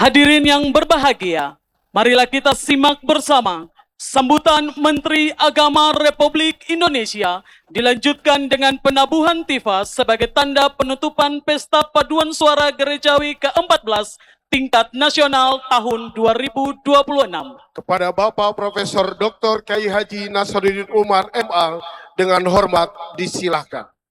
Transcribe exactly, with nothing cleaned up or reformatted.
Hadirin yang berbahagia, marilah kita simak bersama sambutan Menteri Agama Republik Indonesia dilanjutkan dengan penabuhan tifa sebagai tanda penutupan Pesta Paduan Suara Gerejawi ke empat belas tingkat nasional tahun dua ribu dua puluh enam. Kepada Bapak Profesor Doktor Kiai Haji Nasaruddin Umar M A dengan hormat disilahkan.